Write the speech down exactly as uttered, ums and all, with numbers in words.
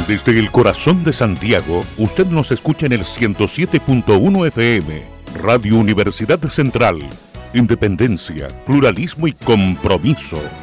Desde el corazón de Santiago, usted nos escucha en el ciento siete punto uno F M, Radio Universidad Central. Independencia, pluralismo y compromiso.